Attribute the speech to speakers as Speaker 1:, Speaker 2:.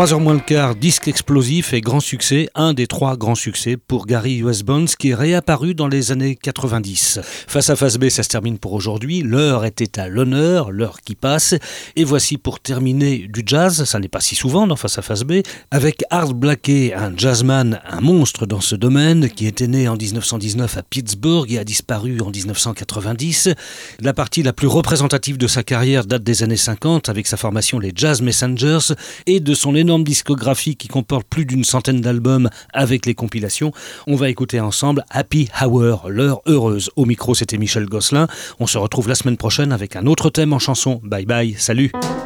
Speaker 1: 3h moins le quart, disque explosif et grand succès, un des 3 grands succès pour Gary US Bonds qui est réapparu dans les années 90. Face à face B, ça se termine pour aujourd'hui. L'heure était à l'honneur, l'heure qui passe. Et voici pour terminer du jazz, ça n'est pas si souvent dans Face à face B, avec Art Blakey, un jazzman, un monstre dans ce domaine, qui était né en 1919 à Pittsburgh et a disparu en 1990. La partie la plus représentative de sa carrière date des années 50 avec sa formation les Jazz Messengers et de son énorme discographie qui comporte plus d'une centaine d'albums avec les compilations. On va écouter ensemble Happy Hour, l'heure heureuse. Au micro, c'était Michel Gosselin. On se retrouve la semaine prochaine avec un autre thème en chanson. Bye bye, salut.